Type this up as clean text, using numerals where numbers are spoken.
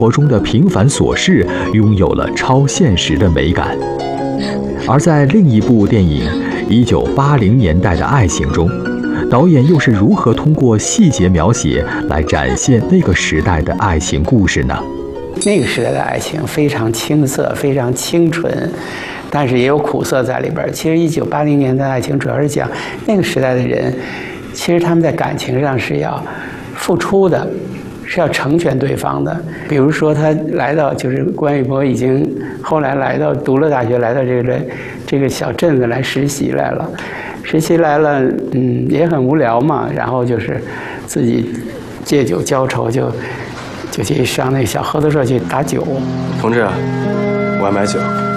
活中的平凡琐事拥有了超现实的美感。而在另一部电影1980年代的爱情中，导演又是如何通过细节描写来展现那个时代的爱情故事呢？ 那个时代的爱情非常青涩，非常清纯，但是也有苦涩在里边。其实1980年代的爱情主要是讲那个时代的人，其实他们在感情上是要付出的，是要成全对方的。比如说他来到，就是关玉波已经后来来到读了大学，来到这个小镇子来实习来了。实习来了，也很无聊嘛，然后就是自己借酒浇愁，就去上那个小合作社去打酒。 同志，我还买酒。